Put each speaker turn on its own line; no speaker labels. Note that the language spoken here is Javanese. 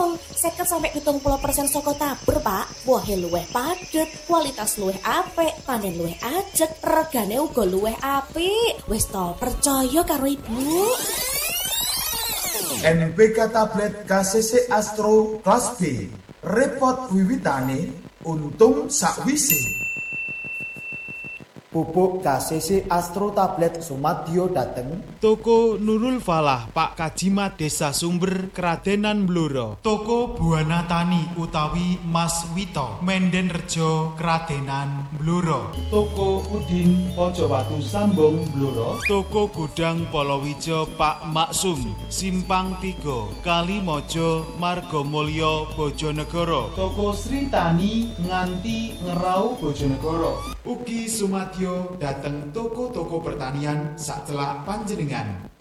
mung 50-70% saka tabur, Pak. Wohe luwih padhet, kualitas luwih apik, panen luwih ajeg, regane uga luwih apik. Wis to, percaya karo Ibu.
NPK tablet KCC Astro kelas B. Repot wiwitane, untung sakwise.
Pupuk KCC Astro tablet sumadyo dateng
Toko Nurul Falah Pak Kajimat Desa Sumber Kradenan Blora. Toko Buana Tani utawi Mas Wito Menden Rejo Kradenan Blora.
Toko Udin Pojowatu Sambong Blora.
Toko Gudang Polowijo Pak Maksum Simpang 3 Kalimojo Margomulyo Bojonegoro.
Toko Sri Tani nganti Ngerau Bojonegoro.
Ugi sumadyo dateng toko-toko pertanian sacelak panjenengan.